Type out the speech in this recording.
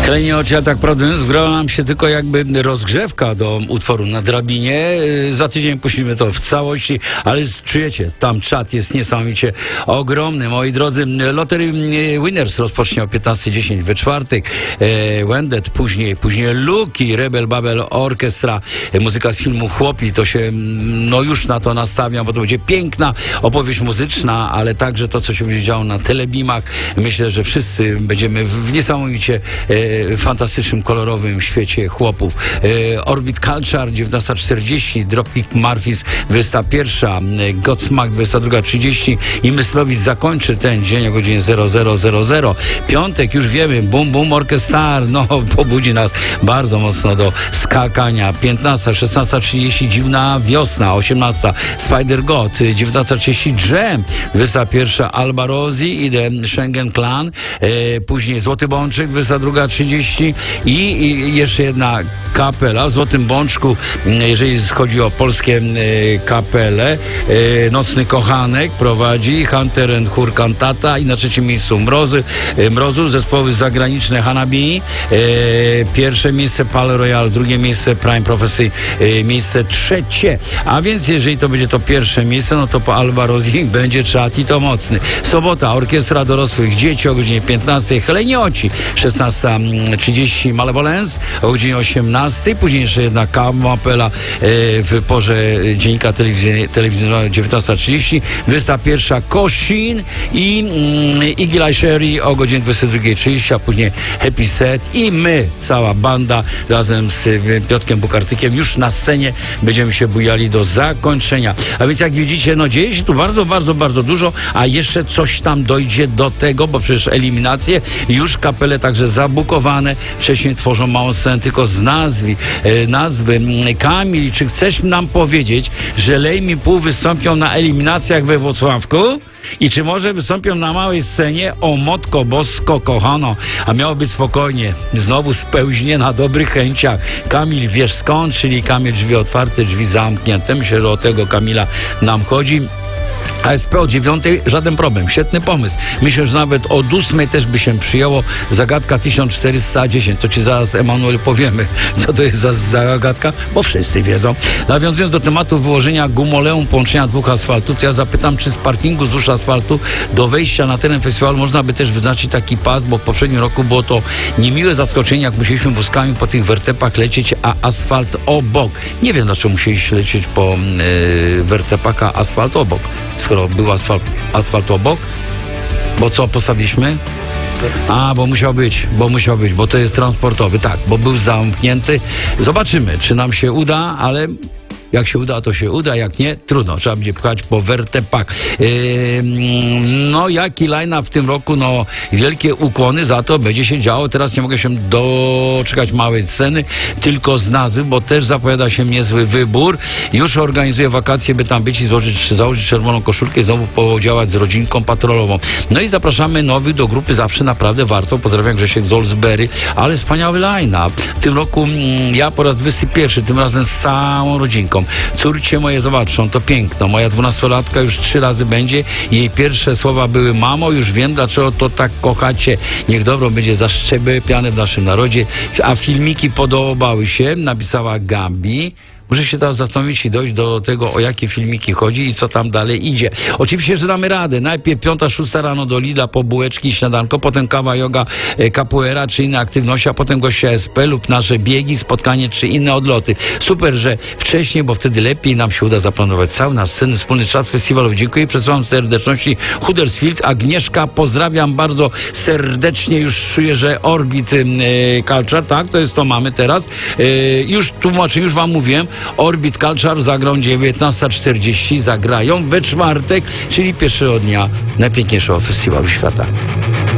Klejnie oczy, tak prawdę zgrała nam się tylko jakby rozgrzewka do utworu Na drabinie. Za tydzień puścimy to w całości, ale czujecie, tam czat jest niesamowicie ogromny. Moi drodzy, Lottery Winners rozpocznie o 15:10 we czwartek. Wendet, później Luki, Rebel Babel Orchestra, muzyka z filmu Chłopi. To się już na to nastawiam, bo to będzie piękna opowieść muzyczna, ale także to, co się będzie działo na telebimach. Myślę, że wszyscy będziemy w niesamowicie fantastycznym, kolorowym świecie chłopów. Orbit Culture 19:40, Dropkick Murphys 21, Godsmack 22:30 i Myslowic zakończy ten dzień o godzinie 00:00. Piątek, już wiemy, Boom Boom Orchestra, pobudzi nas bardzo mocno do skakania. 15, 16:30 Dziwna Wiosna, 18 Spider God, 19:30 Dżem, 21 Alba Rosi i The Schengen Clan, później Złoty Bączek, 22:30 i jeszcze jedna kapela w Złotym Bączku, jeżeli chodzi o polskie kapele. Nocny Kochanek prowadzi, Hunter and Hur Cantata i na trzecim miejscu Mrozu, zespoły zagraniczne Hanabi, pierwsze miejsce Pal Royal, drugie miejsce Prime Prophecy, miejsce trzecie. A więc jeżeli to będzie to pierwsze miejsce, no to po Alba Rosi będzie czat i to mocny. Sobota, Orkiestra Dorosłych Dzieci o godzinie 15, Helenioci, 16:30 Malevolence, o godzinie 18, później jeszcze jedna kapela w porze dziennika telewizyjnego 19:30, 21 Koshin i Iggy Sherry o godzinie 22:30, a później Happy Set i my, cała banda razem z Piotrkiem Bukartykiem już na scenie będziemy się bujali do zakończenia. A więc jak widzicie, dzieje się tu bardzo dużo, a jeszcze coś tam dojdzie do tego, bo przecież eliminacje, już kapele także zabukowane, wcześniej tworzą małą scenę tylko z nazwy. Kamil, czy chcesz nam powiedzieć, że Lejmi Pół wystąpią na eliminacjach we Włocławku? I czy może wystąpią na małej scenie? O Matko Bosko kochano, a miało być spokojnie, znowu spełźnie na dobrych chęciach. Kamil, wiesz skąd? Czyli Kamil, drzwi otwarte, drzwi zamknięte. Myślę, że o tego Kamila nam chodzi. ASP o 9:00, żaden problem, świetny pomysł. Myślę, że nawet od 8:00 też by się przyjęło. Zagadka 1410, to ci zaraz, Emanuel, powiemy, co to jest za zagadka, bo wszyscy wiedzą. Nawiązując do tematu wyłożenia gumoleum połączenia dwóch asfaltów, to ja zapytam, czy z parkingu wzdłuż asfaltu do wejścia na teren festiwalu można by też wyznaczyć taki pas, bo w poprzednim roku było to niemiłe zaskoczenie, jak musieliśmy wózkami po tych wertepach lecieć, a asfalt obok. Nie wiem, dlaczego musieliśmy lecieć po wertepach, a asfalt obok. Skoro był asfalt obok, bo co postawiliśmy? Bo musiał być, bo to jest transportowy, tak, bo był zamknięty. Zobaczymy, czy nam się uda, ale jak się uda, to się uda, jak nie, trudno, trzeba będzie pchać po wertepach. Jaki line-up w tym roku, wielkie ukłony za to, będzie się działo. Teraz nie mogę się doczekać małej sceny, tylko z nazwy, bo też zapowiada się niezły wybór. Już organizuję wakacje, by tam być i założyć czerwoną koszulkę i znowu podziałać z rodzinką patrolową. I zapraszamy nowych do grupy, zawsze naprawdę warto. Pozdrawiam, Grzesiek z Oldsberry, ale wspaniały line-up. W tym roku ja po raz 21, tym razem z całą rodzinką. Córcie moje zobaczą, to piękno. Moja 12-latka już 3 razy będzie. Jej pierwsze słowa były: mamo, już wiem, dlaczego to tak kochacie. Niech dobro będzie zaszczepiane w naszym narodzie. A filmiki podobały się, napisała Gabi. Muszę się teraz zastanowić i dojść do tego, o jakie filmiki chodzi i co tam dalej idzie. Oczywiście, że damy radę. Najpierw 5-6 rano do Lidla po bułeczki, śniadanko, potem kawa, yoga, capoeira czy inne aktywności, a potem gościa SP lub nasze biegi, spotkanie czy inne odloty. Super, że wcześniej, bo wtedy lepiej nam się uda zaplanować cały nasz cenny wspólny czas festiwalowy. Dziękuję, przesyłam serdeczności Huddersfield. Agnieszka, pozdrawiam bardzo serdecznie. Już czuję, że Orbit Culture, tak, to jest to mamy teraz. Już tłumaczę, już wam mówiłem. Orbit Culture zagrał 19:40, zagrają we czwartek, czyli pierwszego dnia najpiękniejszego festiwalu świata.